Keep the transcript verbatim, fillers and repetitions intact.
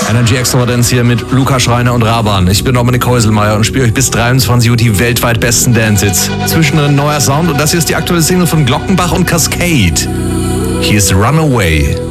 Energy Extravaganz hier mit Luca Schreiner und Raban. Ich bin Dominik Häuselmeier und spiele euch bis dreiundzwanzig Uhr die weltweit besten Dance-Hits. Zwischendrin neuer Sound und das hier ist die aktuelle Single von Glockenbach und Cascade. Hier ist Runaway.